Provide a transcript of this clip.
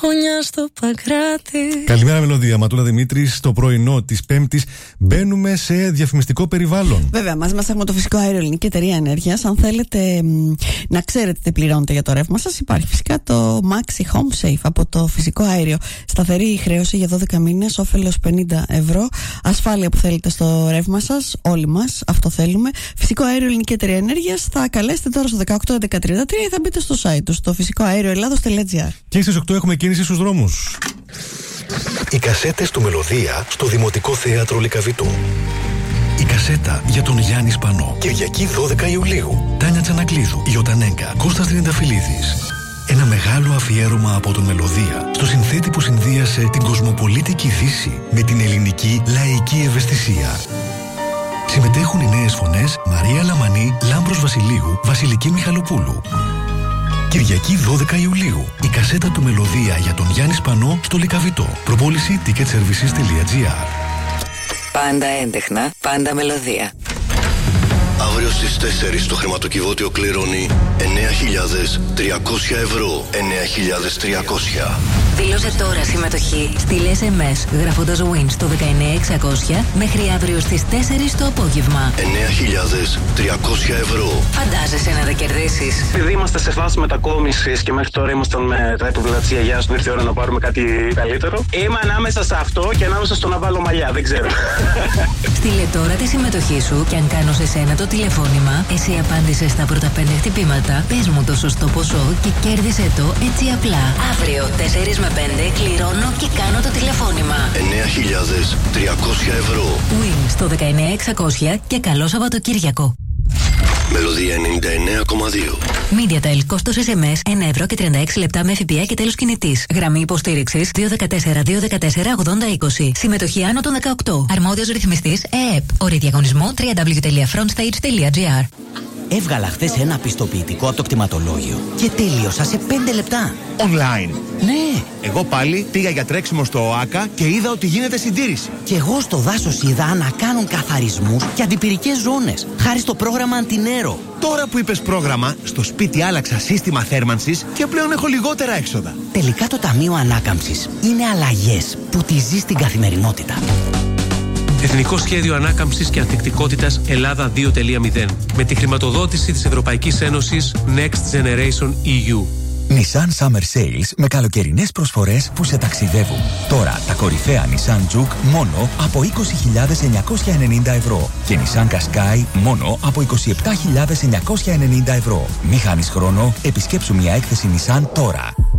χωνιά στο Παγκράτη. Καλημέρα, Μελωδία. Ματούλα Δημήτρης. Στο πρωινό της Πέμπτης μπαίνουμε σε διαφημιστικό περιβάλλον. Βέβαια, μαζί μας έχουμε το φυσικό αέριο Ελληνική Εταιρεία Ενέργειας. Αν θέλετε να ξέρετε τι πληρώνετε για το ρεύμα σας, υπάρχει φυσικά το Maxi Home Safe από το φυσικό αέριο. Σταθερή χρέωση για 12 μήνες, όφελος 50 ευρώ. Ασφάλεια που θέλετε στο ρεύμα σας, όλοι μας αυτό θέλουμε. Φυσικό αέριο Ελληνική Εταιρεία Ενέργειας. Θα καλέσετε τώρα στο 181133 ή θα μπείτε στο site του, στο φυσικοαέρioελλάδος.gr. Και στις 8 έχουμε κίνηση στους δρόμους. Οι κασέτες του Μελωδία στο Δημοτικό Θέατρο Λυκαβητού. Η κασέτα για τον Γιάννη Σπανό. Κυριακή 12 Ιουλίου. Τάνια Τσανακλείδου, Ιωτανέγκα, Κώστας Τριανταφυλλίδης. Ένα μεγάλο αφιέρωμα από τον Μελωδία στο συνθέτη που συνδύασε την κοσμοπολίτικη Δύση με την ελληνική λαϊκή ευαισθησία. Συμμετέχουν οι νέες φωνές Μαρία Λαμανή, Λάμπρος Βασιλείου, Βασιλική Μιχαλοπούλου. Κυριακή 12 Ιουλίου. Η κασέτα του Μελωδία για τον Γιάννη Σπανό στο Λυκαβητό. Προπόληση ticketservices.gr. Πάντα έντεχνα, πάντα Μελωδία. Αύριο στις 4 το χρηματοκιβώτιο κληρώνει 9.300 ευρώ. 9.300. Δήλωσε τώρα συμμετοχή. Στείλε SMS γράφοντας WIN στο 19600 μέχρι αύριο στις 4 το απόγευμα. 9.300 ευρώ. Φαντάζεσαι να τα κερδίσεις. Επειδή είμαστε σε φάση μετακόμισης και μέχρι τώρα ήμασταν με τα υποβουλά της γιαγιάς του, ήρθε η ώρα να πάρουμε κάτι καλύτερο. Είμαι ανάμεσα σε αυτό και ανάμεσα στο να βάλω μαλλιά, δεν ξέρω. Στείλε τώρα τη συμμετοχή σου και αν κάνω σε σένα το τηλεφώνημα, εσύ απάντησε στα πρώτα 5 χτυπήματα, πες μου το σωστό ποσό και κέρδισε το έτσι απλά. Αύριο 4 με 5 κληρώνω και κάνω το τηλεφώνημα. 9.300 ευρώ. WIN στο 19600 και καλό Σαββατοκύριακο. Μελωδία 99,2. MediaTel, κόστος SMS 1 ευρώ και 36 λεπτά με ΦΠΑ και τέλος κινητής. Γραμμή υποστήριξης 214-214-8020. Συμμετοχή άνω των 18. Αρμόδιος ρυθμιστής ΕΕΠ. Όροι διαγωνισμού www.frontstage.gr. Έβγαλα χθες ένα πιστοποιητικό από το κτηματολόγιο και τέλειωσα σε 5 λεπτά. Online. Ναι. Εγώ πάλι πήγα για τρέξιμο στο ΟΑΚΑ και είδα ότι γίνεται συντήρηση. Και εγώ στο δάσος είδα να κάνουν καθαρισμούς και αντιπυρικές ζώνες, χάρη στο πρόγραμμα Αντινέρο. Τώρα που είπες πρόγραμμα, στο σπίτι άλλαξα σύστημα θέρμανσης και πλέον έχω λιγότερα έξοδα. Τελικά το Ταμείο Ανάκαμψης είναι αλλαγές που τη ζει στην καθημερινότητα. Εθνικό Σχέδιο Ανάκαμψης και Ανθεκτικότητας Ελλάδα 2.0 με τη χρηματοδότηση της Ευρωπαϊκής Ένωσης Next Generation EU. Nissan Summer Sales με καλοκαιρινές προσφορές που σε ταξιδεύουν. Τώρα τα κορυφαία Nissan Juke μόνο από 20.990 ευρώ και Nissan Qashqai μόνο από 27.990 ευρώ. Μη χάνεις χρόνο, επισκέψου μια έκθεση Nissan τώρα.